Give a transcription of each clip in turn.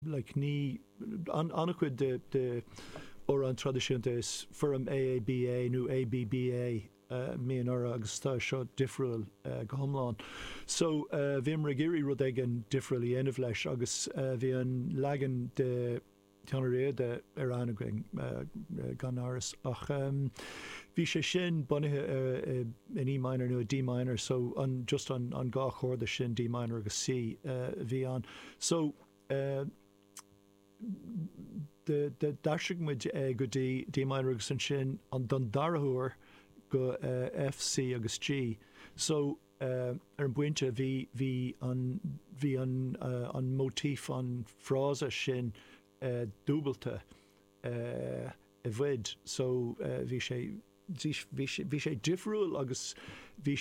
like ní annachcuid de or an tradiisiúnta is firm AABA nó ABBA míon ora agus tá seo difriúil go hiomlán. So bhíam ragéirí rud ag an difriúil í dhéanamh leis agus bhí an legan de teanna réide ar anaging gan áras ach bhí sé sin bunithe in E minor nó D minor, so just an gá chorda sin D minor agus C bhí an. So de dairsigmuid go D minor agus an sin an don darathúir go F, C agus G. So ar an buinte bhí an motíf an frása sin dúbalta I bhid. So bhí sé difriúil agus bhí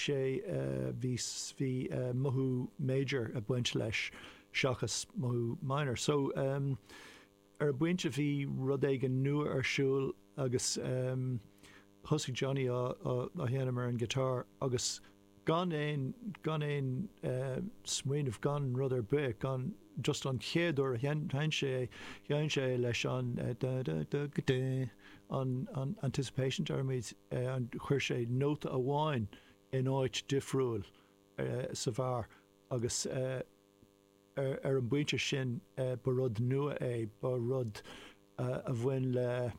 mothú major a buinte leis seachas mothú minor. So ar buinte bhí rud ag an nua ar siúil agus Husky Johnny a dhéanam ar an guitar agus gan éon smuoinmh gan rud ar buich gan just an chéadú dhéan sé leis an anticipation termid an chuir sé nóta a bháin in áit difriúil sa bhar agus ar an buinte sin ba rud nua ba rud a bhain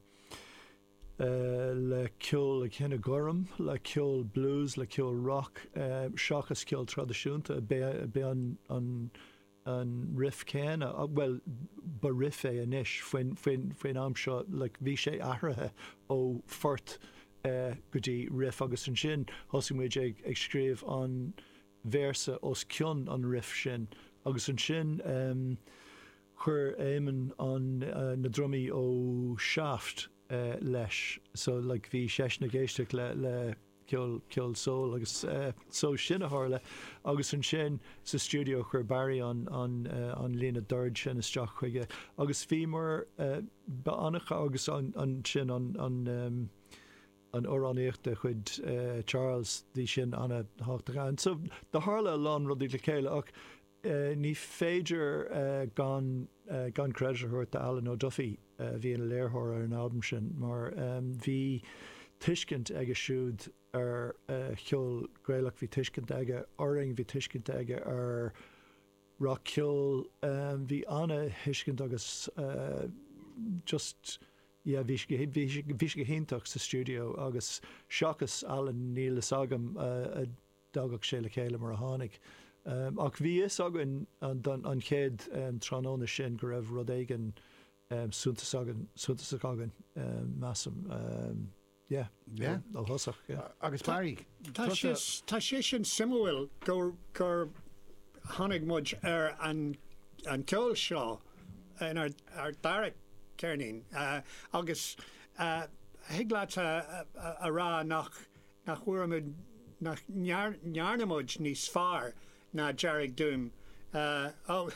le ceol chéna gorum, le ceol blues, le ceol rock, seachas ceol tradiisiúnta be an riff céna, well, ba riff inis faoin am seo, like bhí sé ahrathe ó fort go dtí riff agus an sin, thosaigh ag scríomh an versa os cionn an riff sin, agus an sin chur éimean an na drumí ó Shaft leis, so like bhí seisna géisteach le ceol soul agus so sin a tharla agus an sin sa studio chur Barry an lína dúird sin isteach chuige agus bhí mar ba annacha agus an sin an óráníochta chud Charles dí sin anna háachtaán. So de tharla lán rudí le chéile ach ní féidir gan creidethirt Alan O'Duffy bhí an léirthóir ar an album sin, mar bhí tuiscint aige siúd ar cheol gréilech, bhí tuiscint aige oring, bhí tuiscint aige ar rock ceol, bhí anna thuiscint agus just bhí go héntaach sa studio agus seachas Alan nílas agam a dagach sé le chéile mar a tháinig. Ach bhí is agan an chéad tróna sin go raibh rud éigen súntas agan massam ó thosach. Agus Barry tá sé sin simúil gur tháinig muid ar an ceol seo ar dara cearnaín agus higlaat a rá nach chuairmid nach nearnamid níos fearr na Jarrig Doom. Well,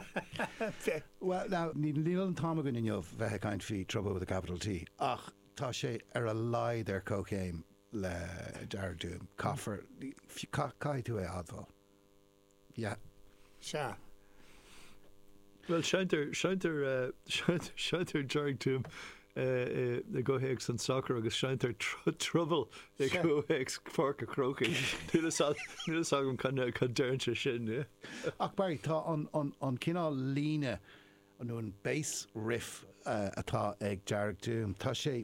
now, ní líon an támagan inniuh bheithe caint fí Trouble with a capital T, ach tá sé ar a laid ar cócéim le Jarrig Doom. Caithfar, cai tú adbháil. Yeah. Se. Well, seinter Jarrig Doom le go héag san soccer agus seinter trouble le go héag forca croki. Nílas agam chu deirnte sin. Ach Barry, tá an cinál líne nó an bass riff atá ag Jarrig Doom. Tá sé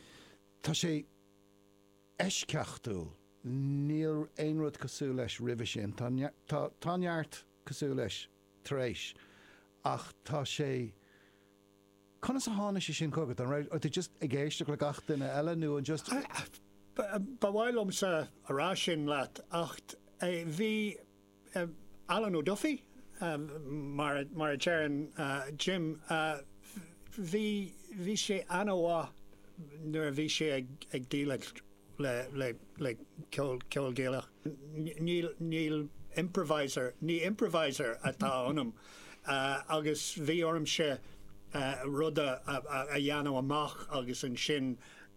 eisceachtúil. Níl aon rud cosú leis ribh sin. Tá neart cosú leis taréis. Ach tá sé Conas a hána sé sin cogad an raibh, tú just ag géisteach le gach duine eile nó an just Ba bhhailm sa ará sin leat ach bhí Alan O'Duffy mar a tearan Jim bhí sé anmhá nuair bhí sé ag díleach le ceol géalach. Níl improviser atá anm agus bhí orm sé rudda a dhéanamh amach agus an sin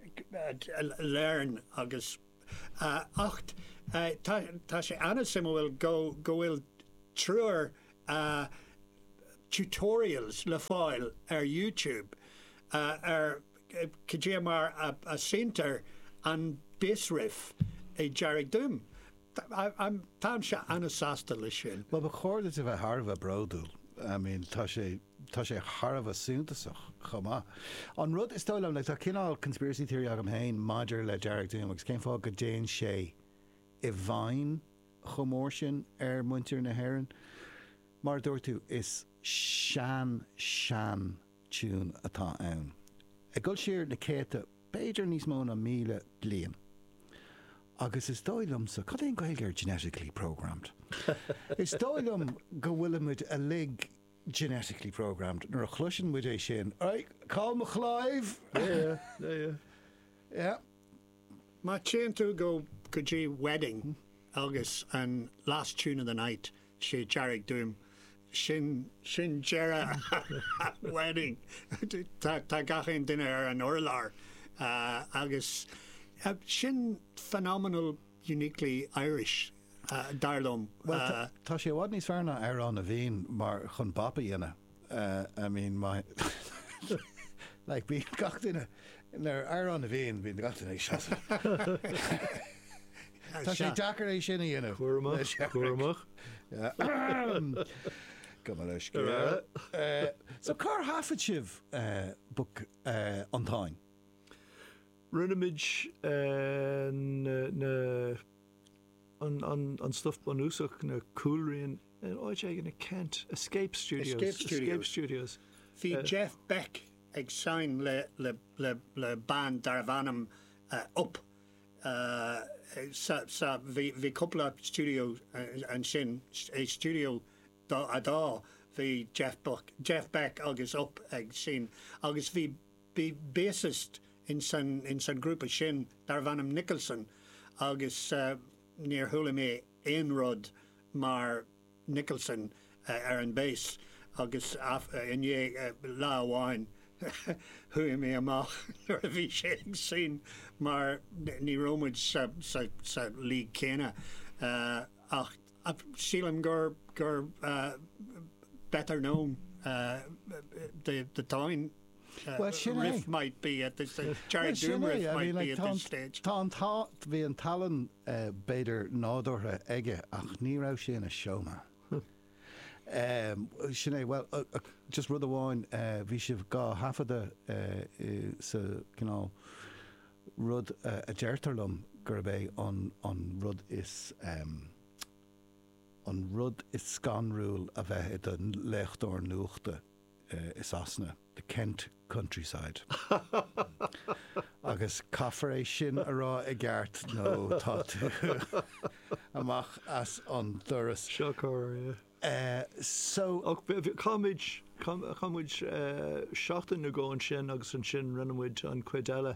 learn agus acht tá sé anna simúil go bhfuil trúr tutorials le fáil ar YouTube cé mar a center an bass riff é Jarrig Doom. Tá se anasasta lei sin. Well, chóirda a bheith Harbh broúil. I mean, tá sé Harbh súntaach chumá. An rud is tóilm le tá cinál conspiracy theory agam hain maidir le Jarrig Doom agus céim fá go déan sé I bhain chomór sin muintir na hhéireann. Mar dúir tú is sean tún atá ann. A gol siar na céta beidir níos mó na 1000 bliain. Agus is dóilm sa cad éon gailgear genetically programmed. Is dóilm go bhfuilimiid a lig genetically programmed nar a chluisin muid é sin. Right, call me Clive. Yeah. Má chéan tú go dtí wedding agus an last tune of the night sé Jarrig Doom. Sin Jera wedding. Tá gachan duine ar an orlar agus sin phenomenal, uniquely Irish darlum. Well, tá sé bhhad níos fearna ar an a bhíon mar chun bapa dhéana. I mean, my like bí gach duine ar an a bhíon bhíon gach duine seasa. Tá sé dachar é sinna dhéanamh. Cuaramach. Go leis. So car hafid sibh book antáin. Runnimid an stuff banúsach na coolrain and áid na Kent Escape Studios. Bhí Jeff Beck ag sign le band Darvanam up. Sa bhí couple studio an sin a studio dá bhí Jeff Beck agus up ag sin agus bhí bassist in san grúpa sin Darvanam Nicholson agus níor thula mé aon rud mar Nicholson ar an bass agus inné lá amháin hui mé amach nuair a bhí sé ag sin mar ní rómuid sa lí céine ach sílam gur better known the time riff might be at this Jarrig Doom riff might be at this stage. Tá bhí an talan beidir nádortha aige ach ní rah sin a seoma. Sinné, well, just rud amháin bhí sibh gá hafada sa rud a deirtarlumm gur bé an rud is scanrúil a bheith an lechtúir nuachta is asna, the Kent countryside. Agus caithfar é sin a rá I gceart nó tá tú amach as an doras. Seo cóir, So Comid seachtain na gáin sin agus an sin rinnemuid an cuid eile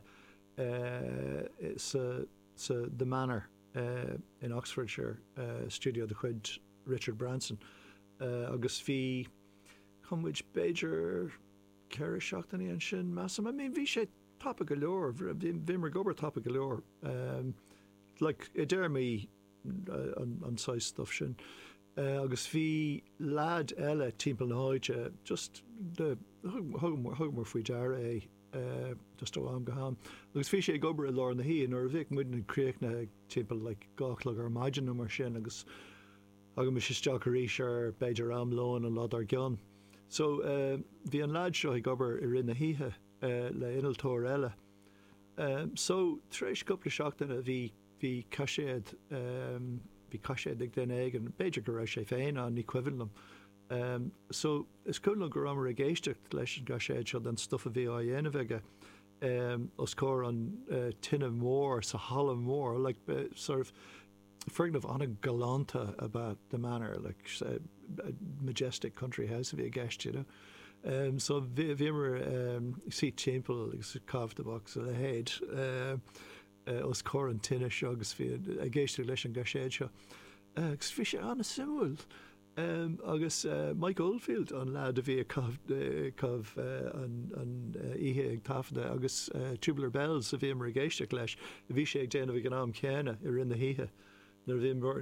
The Manor in Oxfordshire studio the chuid Richard Branson agus bhí comid Beiger ceir seachtaí an sin massam. I mean, bhí sé tappa go leor, bhí mar gobar tappa go leor. Like I dare me an size stuff sin. Agus bhí lad eile timpeall na háide just the thugmór faoi deara é just ó am go ham. Agus bhí sé gobar I lár na hí nó bhíh muid na críochna timpeall like gachlag ar maidin mar sin agus agam is isteach arís ar Beidir am lón an lad ar gan. So bhí an lad seo I gobar I rinne híthe le inaltóir eile. So tréis couple seachtainna bhí caiséad bhí caiséad ag den ag an Beidir go raibh sé féin an ní cuihanlam. So is cool go ramar a géisteach leis an caiséad seo den stuff a bhí á dhéanamh aige os cór an tinne mór sa hallam mór, like sort of friggin of anna galanta about the manor, like a majestic country house of a guest, you know. So vimmer see temple is carved the box of the head os cor an tinna shogs fi a geist leis an gashéid seo fi sé anna simúil agus Mike Oldfield an lad a bhí cov an ihe ag tafda agus Tubular Bells a bhí mar a géisteach leis a bhí sé ag déanamh an am céine I rinne híthe nar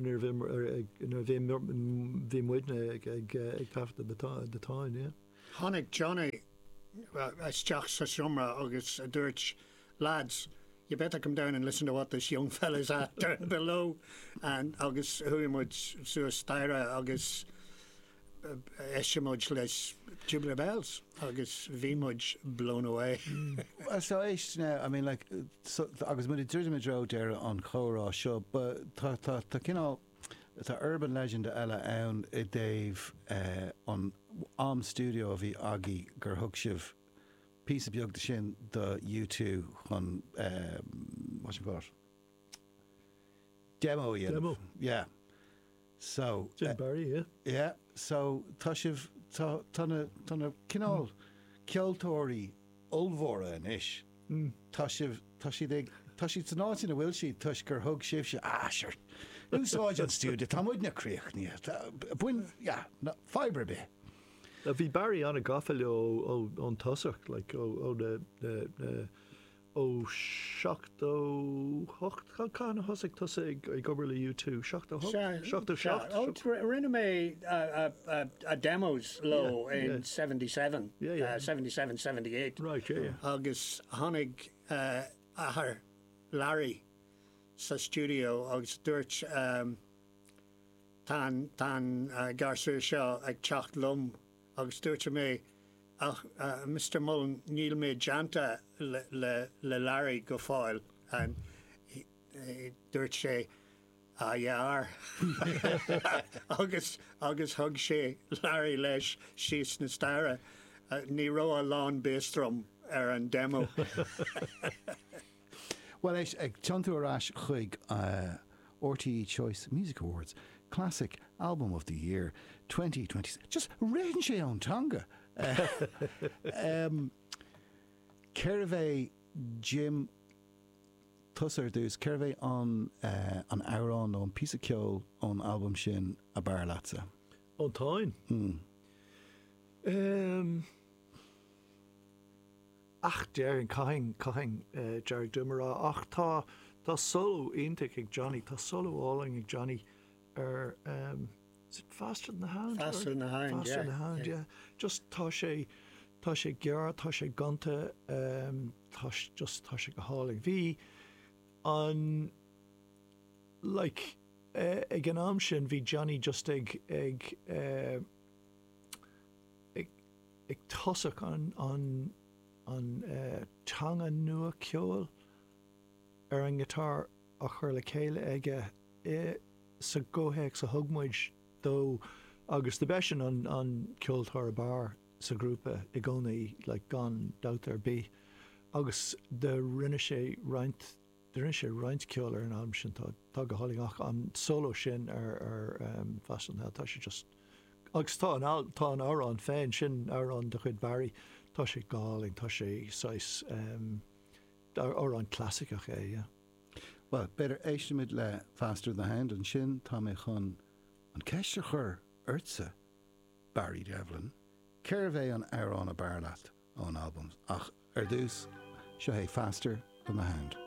bhí muidne ag tafta de táin, yeah. Tháinig Johnny isteach sa siomra agus a dúirt, lads, you better come down and listen to what this young fella's at down below. And agus huimud suas staira agus eisiamud leis Jubilee Bells agus bhímud blown away. Well, so éist now, I mean, like, so, agus muid dúirt dro there an chórá seo, but tá cinál tá urban legend eile ann I Dave an am studio a bhí agé gur thug sibh piece of beag de sin the U2 chun what's it called? Demo. Yeah. So Jim Barry, yeah. Yeah. So tá sibh tána cinál ceoltóirí olmhóra in ish. Tá si tá náid ina bhfuil si tuis gur thug sibh se sure. Úsáid an studio tá muid na críoch ní. Buin, yeah, fibre be. Bhí Barry anna gafail ón tosach, like the seachtó hocht can hosig tosa ag gobarla U2 seachtó rinne mé a demos low in 77 77 78 right, yeah. agus tháinig ahar Larry sa studio agus dúirt tan garsú seo ag teacht lum agus dúirt mé Mr. Mullen níl mé janta le Larry go fáil and dúirt sé jaar agus thug sé Larry leis síos na staire ní ró a lán béstrom an demo. Well, ag teantú arás chuig RTE Choice Music Awards Classic Album of the Year 2020. Just réan sé an tanga. Cervé Jim Tusser dús cervé an Aaron on piece of ceol on album sin a Barlatsa. On táin? Ach dearan caiing Jared Dumara ach tá solo iontic ag Johnny, tá solo áling ag Johnny is it Faster Than the Hound? Faster Than the Hound, Faster Than the Hound, yeah. Just tá sé gear, tá sé gonta, tá sé go háling. Bhí an like ag an am sin bhí Johnny just ag tosach an tanga nua ceol an guitar a chur le céile aige sa ggóhéic sa thugmuid dó agus de besin an ceoltar bar sa grúpa I gcónaí like gan dautar bí agus de rinne sé roint ceol an album sin tá go háling ach an solo sin ar Faster Than the Hound tá sé just agus tá an árán féin sin árán de chuid Barry tá sé gáling tá sé sais árán clásicach yeah. Well, better éistimid le Faster Than the Hound an sin tá mé chun an ceiste chur urtsa Barry Devlin cervé an Aaron a Barlat on albums ach dús seo é Faster Than the Hound.